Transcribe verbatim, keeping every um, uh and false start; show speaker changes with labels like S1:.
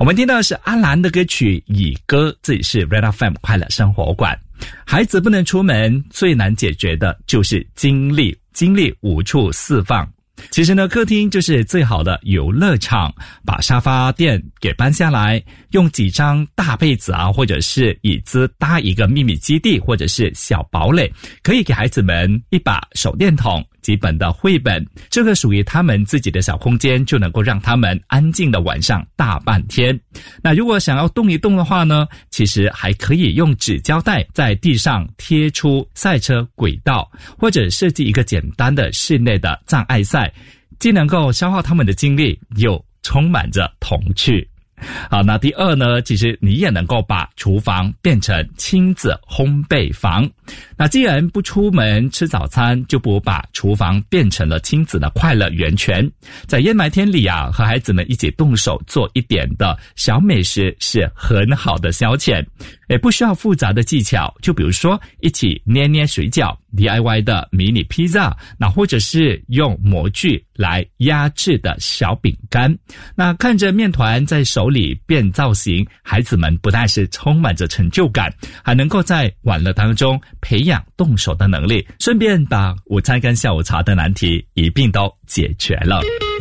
S1: 我们听到的是阿兰的歌曲《以歌》，这里是 Red F M 快乐生活馆。孩子不能出门，最难解决的就是精力，精力无处释放。其实呢，客厅就是最好的游乐场，把沙发垫给搬下来，用几张大被子啊，或者是椅子搭一个秘密基地，或者是小堡垒，可以给孩子们一把手电筒，几本的绘本，这个属于他们自己的小空间，就能够让他们安静的晚上大半天。那如果想要动一动的话呢，其实还可以用纸胶带在地上贴出赛车轨道，或者设计一个简单的室内的障碍赛，既能够消耗他们的精力，又充满着童趣。好，那第二呢，其实你也能够把厨房变成亲子烘焙房。那既然不出门吃早餐，就不如把厨房变成了亲子的快乐源泉。在烟霾天里啊，和孩子们一起动手做一点的小美食是很好的消遣，也不需要复杂的技巧，就比如说一起捏捏水饺， D I Y 的迷你披萨，那或者是用模具来压制的小饼干。那看着面团在手里变造型，孩子们不但是充满着成就感，还能够在玩乐当中培养动手的能力，顺便把午餐跟下午茶的难题一并都解决了。